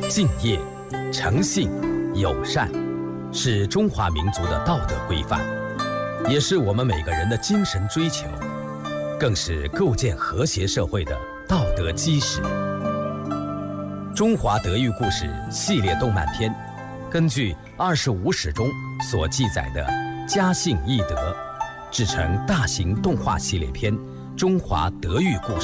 敬业、诚信、友善，是中华民族的道德规范，也是我们每个人的精神追求，更是构建和谐社会的道德基石。中华德育故事系列动漫片，根据25史中所记载的家信义德，制成大型动画系列片《中华德育故事》。